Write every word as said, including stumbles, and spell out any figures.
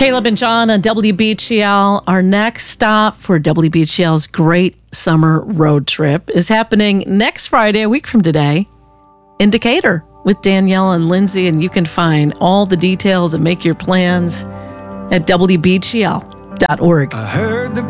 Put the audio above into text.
Caleb and John on W B G L. Our next stop for W B G L's great summer road trip is happening next Friday, a week from today, in Decatur with Danielle and Lindsay. And you can find all the details and make your plans at W B G L dot org. I heard the